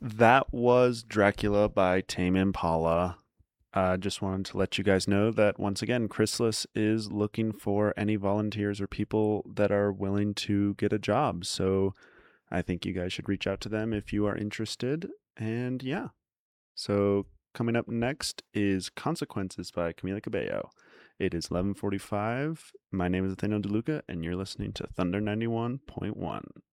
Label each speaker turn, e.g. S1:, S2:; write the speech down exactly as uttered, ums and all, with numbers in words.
S1: That was Dracula by Tame Impala. I uh, just wanted to let you guys know that once again, Chrysalis is looking for any volunteers or people that are willing to get a job. So I think you guys should reach out to them if you are interested. And yeah, so coming up next is Consequences by Camila Cabello. It is eleven forty-five. My name is Nathaniel DeLuca, and you're listening to Thunder ninety-one point one.